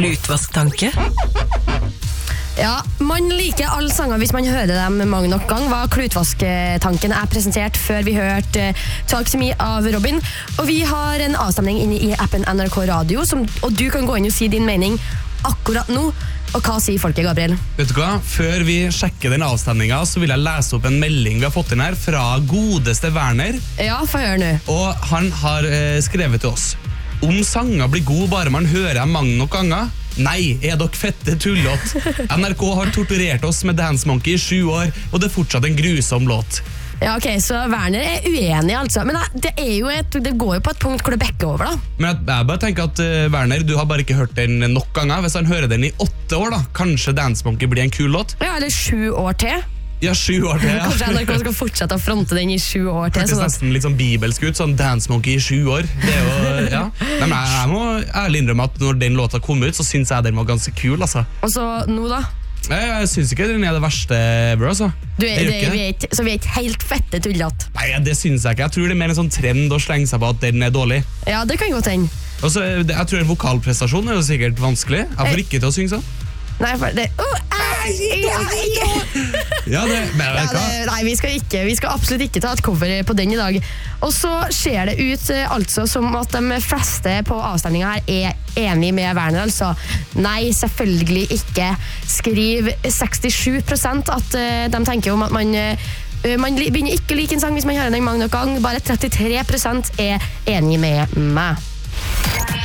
Klutvasktanke? Ja, man liker alle sanger hvis man hører dem mange nok gang. Hva Klutvasktanken er presentert før vi hørte Talk to Me av Robin. Og vi har en avstemning inne i appen NRK Radio, og du kan gå inn og si din mening akkurat nå. Og hva sier folket, Gabriel? Vet du hva? Før vi sjekker den avstemningen, så vil jeg lese opp en melding vi har fått inn her fra godeste Werner. Ja, få høre nå. Og han har skrevet til oss: om sanger blir god bare man hører dem mange nok ganger? Nei, er dere fette tullått? NRK har torturert oss med Dance Monkey i 7 år, og det er fortsatt en grusom låt. Ja, ok, så Werner er uenig altså. Men det går jo på et punkt hvor det bekker over da. Men jeg bare tenker at Werner, du har bare ikke hørt den nok ganger. Hvis han hører den i 8 år da, kanskje Dance Monkey blir en kul låt? Ja, eller 7 år til. Ja, 7 år til, ja. Kanskje NRK skal fortsette å fronte den i 7 år til. Det er nesten litt sånn bibelsk ut, sånn Dance Monkey i 7 år. Det er jo, ja. Nei, men jeg må ærlig innrømme at når den låta kom ut, så synes jeg den var ganske kul, altså. Og så nå da? Jeg synes ikke den er det verste ever, altså. Så vi er ikke helt fette tullete? Nei, det synes jeg ikke. Jeg tror det er mer en sånn trend å slenge seg på at den er dårlig. Ja, det kan godt hende. Og så, jeg tror en vokalprestasjon er jo sikkert vanskelig. Jeg får ikke til å synge sånn. Nei, for det... Ja, nei, vi skal absolutt ikke ta et cover på den i dag. Og så ser det ut altså som at de fleste på avstemningen her er enige med Werner, altså. Nei, selvfølgelig ikke. Skriv 67% at de tenker om at man begynner ikke å like en sang hvis man hører den mange nok gang. Bare 33% er enige med meg.